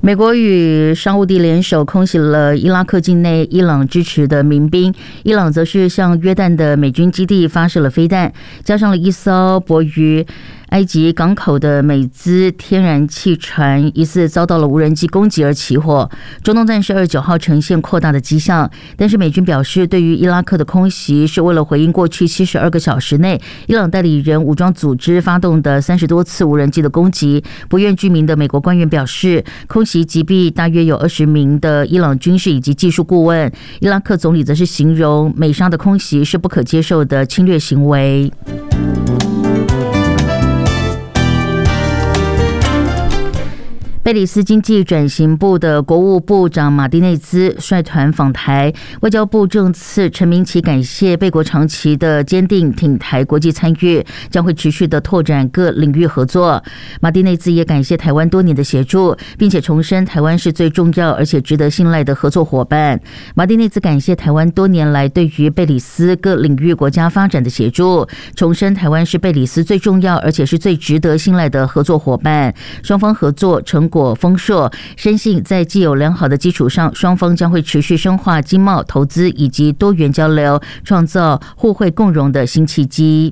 美国与沙烏地联手空袭了伊拉克境内伊朗支持的民兵，伊朗则是向约旦的美军基地发射了飞弹，加上了一艘泊于埃及港口的美资天然气船疑似遭到了无人机攻击而起火。中东战事29号呈现扩大的迹象，但是美军表示，对于伊拉克的空袭是为了回应过去72个小时内伊朗代理人武装组织发动的30多次无人机的攻击。不愿具名的美国官员表示，空袭击毙大约有20名的伊朗军事以及技术顾问。伊拉克总理则是形容美沙的空袭是不可接受的侵略行为。贝里斯经济转型部的国务部长马蒂内兹率团访台，外交部政次陈明奇感谢贝国长期的坚定挺台国际参与，将会持续的拓展各领域合作。马蒂内兹也感谢台湾多年的协助，并且重申台湾是最重要而且值得信赖的合作伙伴。马蒂内兹感谢台湾多年来对于贝里斯各领域国家发展的协助，重申台湾是贝里斯最重要而且是最值得信赖的合作伙伴。双方合作成果丰硕，深信在既有良好的基础上，双方将会持续深化经贸、投资以及多元交流，创造互惠共荣的新契机。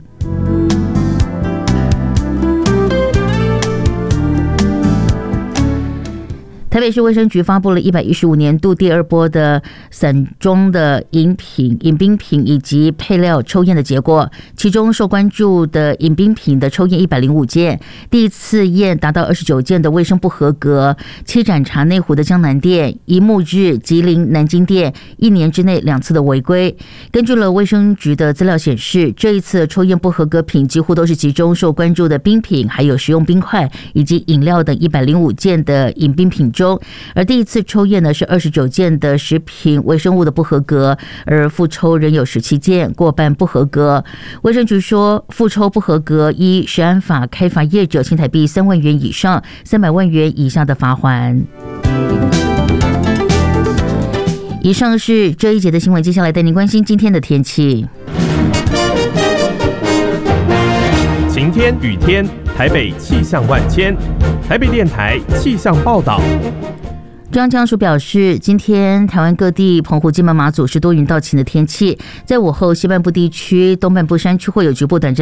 台北市卫生局发布了115年度第2波的散装的饮冰品以及配料抽验的结果，其中受关注的饮冰品的抽验105件，第一次验达到29件的卫生不合格，七盏茶内湖的江南店、一木日、吉林、南京店1年之内2次的违规。根据了卫生局的资料显示，这一次抽验不合格品几乎都是集中受关注的冰品，还有食用冰块以及饮料等105件的饮冰品中，而第一次抽验呢是29件的食品微生物的不合格，而复抽仍有17件，过半不合格。卫生局说，复抽不合格，依食安法开罚业者新台币3万元以上300万元以下的罚锾。以上是这一节的新闻，接下来带您关心今天的天气。 晴天、雨天，台北气象万千。台北电台气象报道。 中央气象署表示，今天台湾各地澎湖、金门、马祖是多云到晴的天气，在午后西半部地区、东半部山区会有局部短暂